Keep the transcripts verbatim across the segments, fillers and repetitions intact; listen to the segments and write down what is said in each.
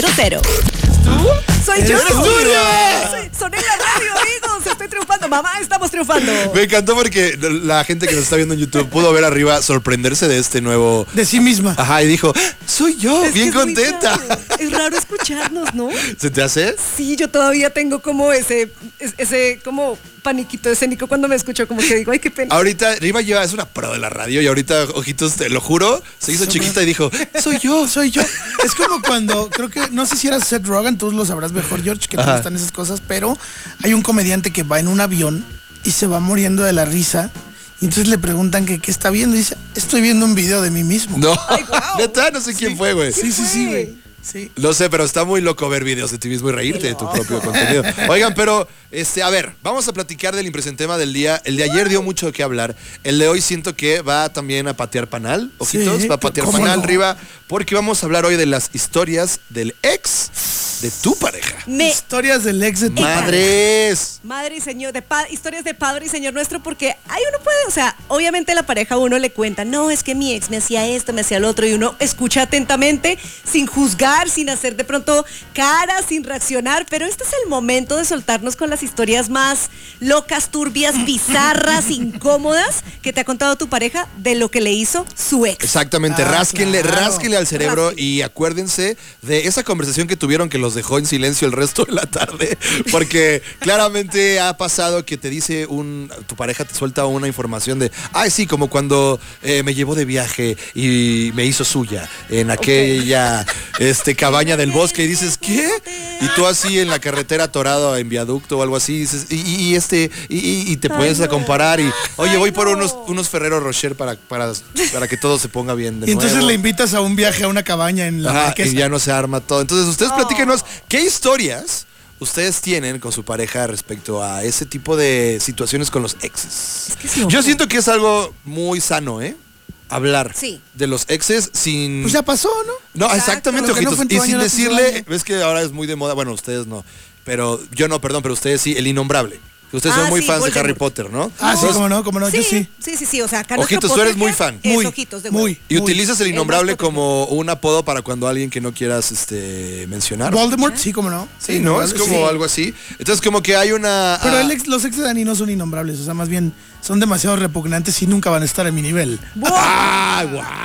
Cero. ¿Tú? Soy yo. ¡Eres tú, Riva! Soy- Soné en la radio, amigos. Estoy triunfando. Mamá, estamos triunfando. Me encantó porque la gente que nos está viendo en YouTube pudo ver arriba sorprenderse de este nuevo... De sí misma. Ajá, y dijo, soy yo, Es que bien es muy contenta. raro. Es raro escucharnos, ¿no? ¿Se te hace? Sí, yo todavía tengo como ese, es- ese como paniquito escénico cuando me escucho, como que digo, ay, qué pena. Ahorita Riva lleva, es una pro de la radio y ahorita, ojitos, te lo juro, se hizo chiquita y dijo, soy yo. Soy yo. Es como cuando, creo que, no sé si era Seth Rogen, tú lo sabrás mejor, George, que te Ajá. gustan esas cosas, pero hay un comediante que va en un avión y se va muriendo de la risa. Y entonces le preguntan que qué está viendo y dice, estoy viendo un video de mí mismo. No, Ay, guau. neta, no sé quién fue, güey. Sí, sí, sí, güey. Sí. Lo sé, pero está muy loco ver videos de ti mismo y reírte de tu propio contenido. Oigan, pero, este, a ver, vamos a platicar del imprescindible tema del día. El de ayer dio mucho de qué hablar. El de hoy siento que va también a patear panal, ojitos, Sí, va a patear ¿cómo panal, no? Riva, porque vamos a hablar hoy de las historias del ex de tu pareja. Me Historias del ex de tu pareja. Madres. Madre y señor, de pa- historias de padre y señor nuestro, porque ahí uno puede, o sea, obviamente la pareja a uno le cuenta, no, es que mi ex me hacía esto, me hacía lo otro, y uno escucha atentamente, sin juzgar, sin hacer de pronto cara, sin reaccionar, pero este es el momento de soltarnos con las historias más locas, turbias, bizarras, incómodas, que te ha contado tu pareja de lo que le hizo su ex. Exactamente, Ah, rásquenle, claro. rásquenle al cerebro Rásquenle. y acuérdense de esa conversación que tuvieron que los dejó en silencio el resto de la tarde, porque claramente ha pasado que te dice un, tu pareja te suelta una información de, ay sí, como cuando eh, me llevó de viaje y me hizo suya en aquella este, cabaña del bosque y dices, ¿qué? Y tú así en la carretera atorado en viaducto o algo así, dices, y, y- y este, y, y- y te Ay, puedes a no. comparar y, oye, Ay, voy por no. unos, unos Ferrero Rocher para, para, para que todo se ponga bien de Y entonces nuevo. le invitas a un viaje a una cabaña en la Ajá, Marquesa. y ya no se arma todo. Entonces, ustedes No. platíquenos qué historias ustedes tienen con su pareja respecto a ese tipo de situaciones con los exes. Es que es loco. Yo siento que es algo muy sano, ¿eh? Hablar Sí. de los exes sin... Pues ya pasó, ¿no? No, Exacto. exactamente, Lo que no ojitos. fue en tu y año, sin no fue en tu decirle, año. ves que ahora es muy de moda, bueno, ustedes no, pero yo no, perdón, pero ustedes sí, el innombrable. Ustedes son Ah, muy sí, fans de Voldemort. Harry Potter, ¿no? Ah, sí, Entonces, cómo no, cómo no, yo sí. Sí, sí, sí, o sea, acá nuestro Ojitos, tú eres muy Potterhead fan. es Muy, ojitos de huevo. muy. Y utilizas el El innombrable más Potterhead. como un apodo para cuando alguien que no quieras este, mencionar. Voldemort, sí, cómo no. Sí, ¿no? Es como sí. algo así. Entonces, como que hay una... Pero ah, el ex- los ex de Dani no son innombrables, o sea, más bien son demasiado repugnantes y nunca van a estar a mi nivel. ¡Ah,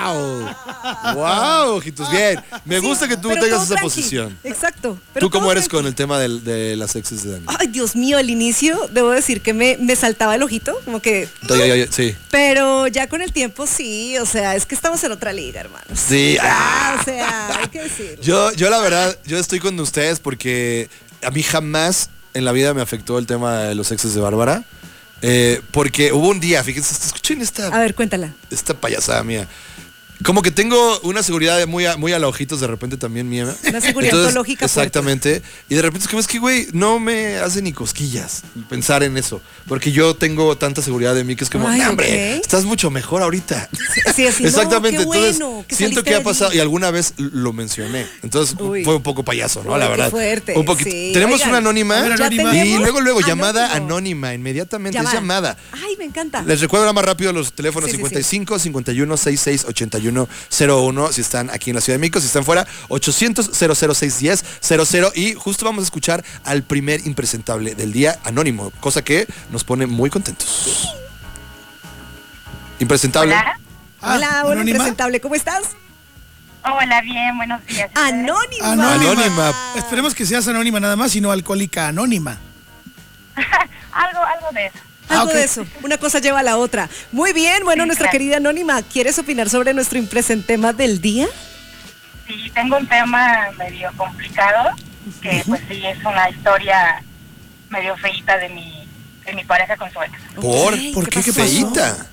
wow! ¡Wow, ojitos! Bien. Me Sí, gusta que tú pero tengas todo esa tranqui. posición. Exacto. pero ¿Tú cómo todo eres tranqui. con el tema del- de las exes de Dani? Ay, Dios mío, al inicio debo decir que me, me saltaba el ojito, como que... Ya, ya, ya, sí. Pero ya con el tiempo sí, o sea, es que estamos en otra liga, hermanos. Sí. Ah, o sea, hay que decir. Yo, yo la verdad, yo estoy con ustedes porque a mí jamás en la vida me afectó el tema de los exes de Bárbara. Eh, porque hubo un día, fíjense, escuchen esta, A ver, cuéntala. esta payasada mía. Como que tengo una seguridad de muy a, muy a la ojitos de repente también mía. Una seguridad ontológica fuerte. Exactamente. Y de repente es que, es que, güey, no me hace ni cosquillas pensar en eso. Porque yo tengo tanta seguridad de mí que es como, Ay, "No, hombre, ok. estás mucho mejor ahorita". Sí, así, no, Exactamente. qué Entonces, bueno, que siento saliste que ha de pasado, mí. y alguna vez lo mencioné. Entonces Uy. fue un poco payaso, ¿no? Uy, La qué verdad. fuerte, Un poquito. sí. Tenemos Oigan, una anónima. a ver, ¿Ya anónima. Y tenemos? luego, luego, Anónimo. llamada anónima, inmediatamente. Llamada. Es llamada. Ay, me encanta. Les recuerdo ahora más rápido los teléfonos Sí, sí, cincuenta y cinco, cincuenta y uno, sesenta y seis, ochenta y uno, cero uno si están aquí en la Ciudad de México, si están fuera, ochocientos, cero cero seis diez, cero cero y justo vamos a escuchar al primer impresentable del día, anónimo, cosa que nos pone muy contentos. Impresentable. Hola. Ah, Hola, hola, ¿anónima? impresentable, ¿cómo estás? Hola, bien, buenos días. Anónima. Anónima. Anónima. Esperemos que seas anónima nada más y no alcohólica anónima. algo, algo de eso. Algo Ah, ok. de eso, una cosa lleva a la otra. Muy bien, bueno, Sí, nuestra claro. querida Anónima, ¿quieres opinar sobre nuestro impresentema del día? Sí, tengo un tema medio complicado, que pues sí es una historia medio feíta de mi, de mi pareja con su ex. ¿Por? Ok, ¿Por qué? ¿Qué pasó? pasó? Feíta.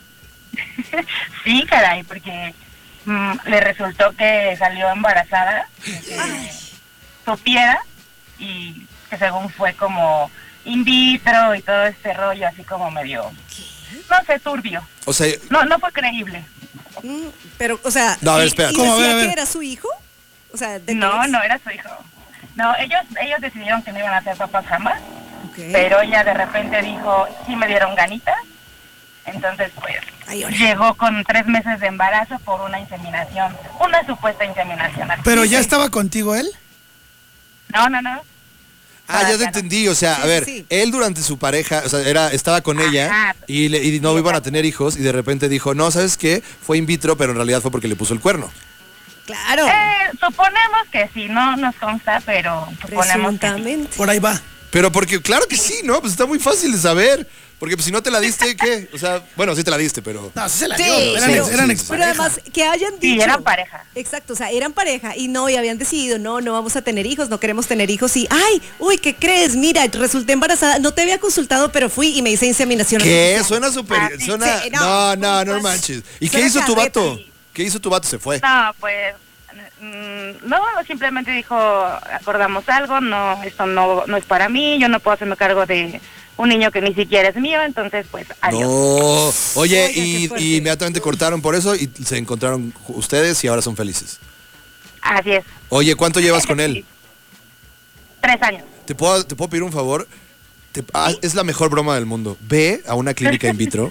Sí, caray, porque mm, le resultó que salió embarazada, sin que supiera, y que según fue como in vitro y todo este rollo así como medio, no sé, turbio. O sea, No, no fue creíble. Mm, pero, o sea, No, a ver, ¿y- espera. ¿y ¿Cómo? A decía ver, a ver. que era su hijo? O sea, ¿de No, qué es? no era su hijo. No, ellos ellos decidieron que no iban a ser papás jamás, Ok. pero ella de repente dijo, sí me dieron ganitas. Entonces, pues, Ay, ahora. llegó con tres meses de embarazo por una inseminación, una supuesta inseminación. Pero ya artificial. estaba contigo él. No, no, no. Ah, ya te Todavía no. entendí, o sea, Sí, a ver, sí, sí. él durante su pareja, o sea, era, estaba con Ajá. ella y, le- y no Sí, iban a exacto. tener hijos y de repente dijo, no, ¿sabes qué? Fue in vitro, pero en realidad fue porque le puso el cuerno. Claro. Eh, suponemos que sí, no nos consta, pero suponemos que sí. Presuntamente. Por ahí va. Pero porque, claro que sí, ¿no? Pues está muy fácil de saber. Porque pues, si no te la diste, ¿qué? O sea, bueno, sí te la diste, pero... No, sí se la Sí, dio. Eran, pero, ex- eran sí, sí. pero expareja. además que hayan Sí, dicho. eran pareja. Exacto, o sea, eran pareja y no, y habían decidido, no, no vamos a tener hijos, no queremos tener hijos y, ay, uy, ¿qué crees? Mira, resulté embarazada, no te había consultado, pero fui y me hice inseminación ¿Qué? artificial. Suena súper... Ah, sí, Suena... sí, no, no, no, no pues, manches. ¿Y qué suena hizo tu carreta. vato? ¿Qué hizo tu vato? Se fue. No, pues, mm, no, simplemente dijo, acordamos algo, no, esto no, no es para mí, yo no puedo hacerme cargo de un niño que ni siquiera es mío, entonces, pues, adiós. No. Oye, Oiga, qué y, fuerte. y inmediatamente cortaron por eso y se encontraron ju- ustedes y ahora son felices. Así es. Oye, ¿cuánto llevas con él? Sí. Tres años. ¿Te puedo, te puedo pedir un favor? Te- ah, es la mejor broma del mundo. Ve a una clínica in vitro,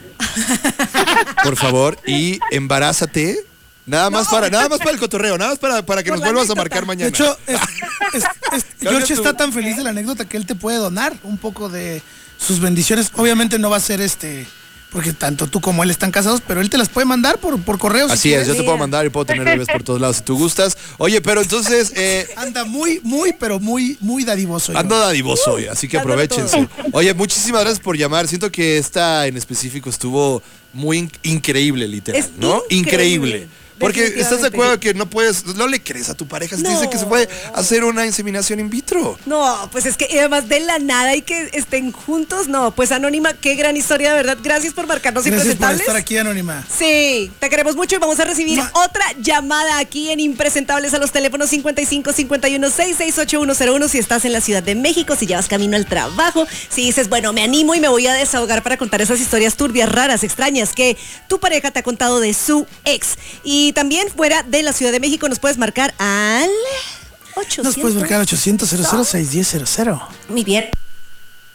por favor, y embarázate. Nada más para, nada más para el cotorreo, nada más para, para que Por nos la vuelvas a anécdota. marcar De mañana. hecho, es- es- es- Cambia George tu- está tan feliz de la anécdota que él te puede donar un poco de sus bendiciones. Obviamente no va a ser este, porque tanto tú como él están casados, pero él te las puede mandar por, por correo. si Así es, quieres. yo te puedo mandar y puedo tener bebés por todos lados si tú gustas. Oye, pero entonces, eh, Anda muy, muy, pero muy, muy dadivoso. ando dadivoso hoy, así que dándolo aprovechense. Oye, muchísimas gracias por llamar. Siento que esta en específico estuvo muy in- increíble, literal, Es ¿no? increíble, Increíble. Porque estás de definitivamente. acuerdo que no puedes, no le crees a tu pareja si te No. dice que se puede hacer una inseminación in vitro. No, pues es que y además de la nada y que estén juntos, no, pues Anónima, qué gran historia, de verdad. Gracias por marcarnos Gracias por Impresentables. estar aquí, Anónima. Sí, te queremos mucho y vamos a recibir Mua. otra llamada aquí en Impresentables a los teléfonos cincuenta y cinco, cincuenta y uno, sesenta y seis, ochenta y uno cero uno si estás en la Ciudad de México, si llevas camino al trabajo, si dices, bueno, me animo y me voy a desahogar para contar esas historias turbias, raras, extrañas que tu pareja te ha contado de su ex. Y también fuera de la Ciudad de México nos puedes marcar al ochocientos. Nos puedes marcar ochocientos, cero cero, seis uno cero cero. Muy bien.